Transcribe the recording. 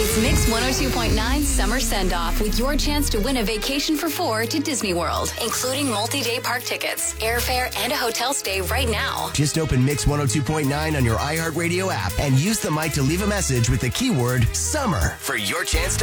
It's Mix 102.9 Summer Send-Off with your chance to win a vacation for 4 to Disney World, including multi-day park tickets, airfare, and a hotel stay right now. Just open Mix 102.9 on your iHeartRadio app and use the mic to leave a message with the keyword SUMMER for your chance to